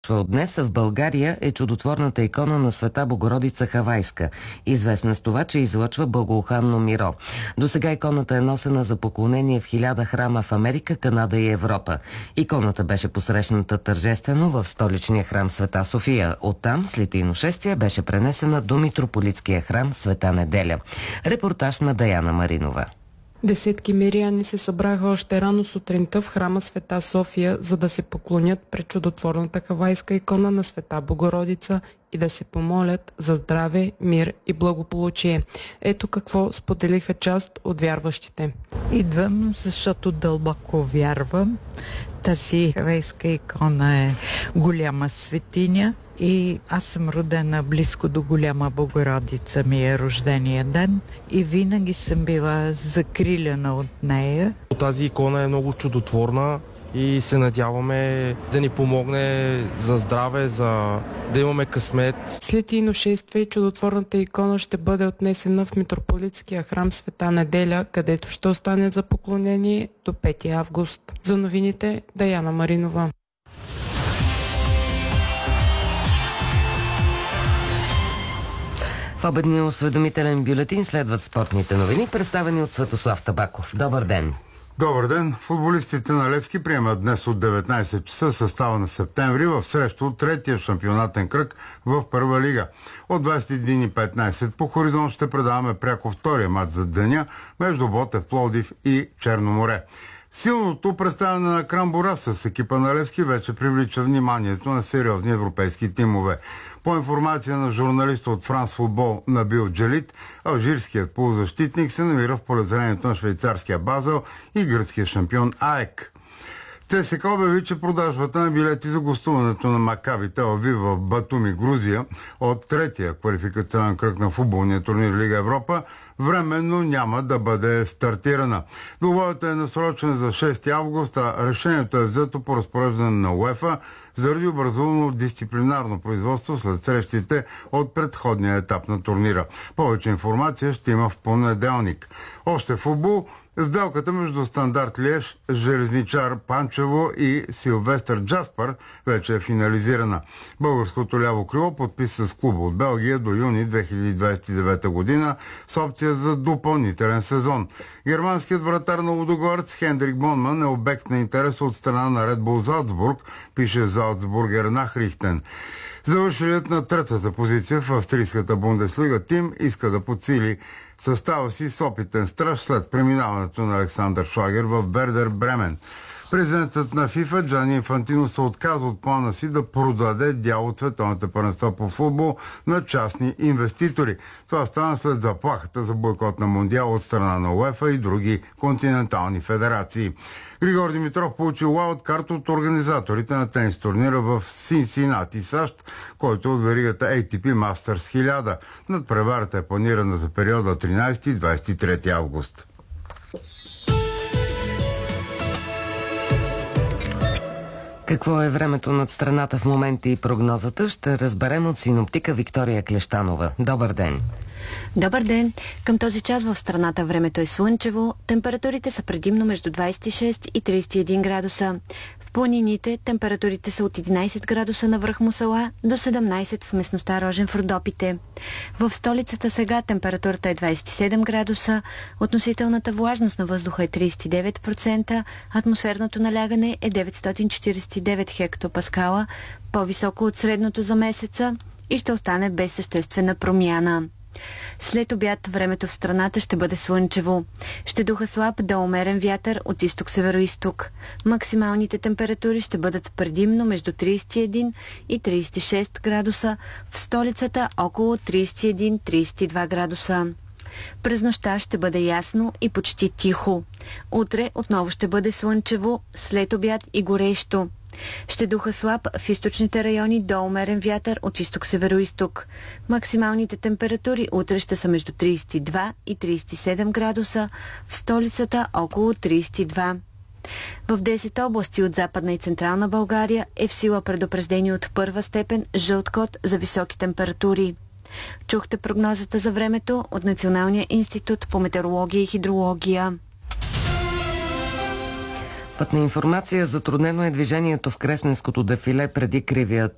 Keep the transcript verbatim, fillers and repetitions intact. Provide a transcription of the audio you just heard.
От днес в България е чудотворната икона на Света Богородица Хавайска, известна с това, че излъчва благоуханно миро. До сега иконата е носена за поклонение в хиляда храма в Америка, Канада и Европа. Иконата беше посрещната тържествено в столичния храм Света София. Оттам, след иношествие, беше пренесена до митрополитския храм Света Неделя. Репортаж на Даяна Маринова. Десетки миряни се събраха още рано сутринта в храма Света София, за да се поклонят пред чудотворната хавайска икона на Света Богородица и да се помолят за здраве, мир и благополучие. Ето какво споделиха част от вярващите. Идвам, защото дълбоко вярвам. Тази хавайска икона е голяма светиня и аз съм родена близко до голяма Богородица, ми е рождения ден и винаги съм била закрилена от нея. Тази икона е много чудотворна и се надяваме да ни помогне за здраве, за да имаме късмет. След иношествие чудотворната икона ще бъде отнесена в митрополитския храм Света Неделя, където ще остане за поклонение до пети август. За новините Даяна Маринова. В обедния осведомителен бюлетин следват спортните новини, представени от Светослав Табаков. Добър ден! Добър ден! Футболистите на Левски приемат днес от деветнайсет часа състава на септември в срещу от третия шампионатен кръг в Първа лига. От двайсет и един и петнайсет по хоризонт ще предаваме пряко втория матч за деня между Ботев Пловдив и Черно море. Силното представяне на Крамбора с екипа на Левски вече привлича вниманието на сериозни европейски тимове. По информация на журналиста от Франс Футбол Набил Джалит, алжирският полузащитник се намира в полезрението на швейцарския Базел и гръцкия шампион АЕК. ЦСКА обяви, че продажбата на билети за гостуването на Макаби Тел Авив в Батуми, Грузия, от третия квалификационен кръг на футболния турнир Лига Европа, временно няма да бъде стартирана. Договорът е насрочен за шести август, а решението е взето по разпореждане на УЕФА заради образувано дисциплинарно производство след срещите от предходния етап на турнира. Повече информация ще има в понеделник. Още футбол. Сделката между Стандарт Лиеж, Железничар Панчево и Силвестър Джаспар вече е финализирана. Българското ляво крило подписа с клуба от Белгия до юни две хиляди двайсет и девета година с опция за допълнителен сезон. Германският вратар на Лудогорец Хендрик Бонман е обект на интерес от страна на Ред Бул Залцбург, пише Залцбургер Нахрихтен. Завършилият на третата позиция в австрийската Бундеслига Тим иска да подсили състава си с опитен страж след преминаването на Александър Шлагер в Вердер Бремен. Президентът на ФИФА Джани Инфантино се отказа от плана си да продаде дял от световната първенство по футбол на частни инвеститори. Това стана след заплахата за бойкот на Мондиал от страна на УЕФА и други континентални федерации. Григор Димитров получи уайлд-карт от организаторите на тенис турнира в Синсинати, САЩ, който е от веригата Ей Ти Пи Masters хиляда. Надпреварата е планирана за периода тринайсети и двайсет и трети август. Какво е времето над страната в момента и прогнозата, ще разберем от синоптика Виктория Клещанова. Добър ден! Добър ден! Към този час в страната времето е слънчево, температурите са предимно между двайсет и шест и трийсет и един градуса. В планините температурите са от единайсет градуса на връх Мусала до седемнайсет в местността Рожен в Родопите. В столицата сега температурата е двайсет и седем градуса, относителната влажност на въздуха е трийсет и девет процента, атмосферното налягане е деветстотин четирийсет и девет хектопаскала, по-високо от средното за месеца и ще остане без съществена промяна. След обяд времето в страната ще бъде слънчево. Ще духа слаб до умерен вятър от изток-североизток. Максималните температури ще бъдат предимно между трийсет и един и трийсет и шест градуса, в столицата около трийсет и един до трийсет и два градуса. През нощта ще бъде ясно и почти тихо. Утре отново ще бъде слънчево, след обяд и горещо. Ще духа слаб в източните райони до умерен вятър от изток-североизток. Максималните температури утре ще са между трийсет и два и трийсет и седем градуса, в столицата около трийсет и два. В десет области от Западна и Централна България е в сила предупреждение от първа степен жълт код за високи температури. Чухте прогнозата за времето от Националния институт по метеорология и хидрология. Пътна информация: затруднено е движението в Кресненското дефиле преди кривия